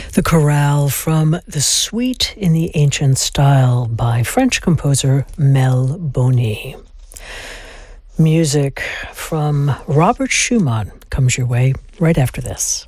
The chorale from The Suite in the Ancient Style by French composer Mel Boni. Music from Robert Schumann comes your way right after this.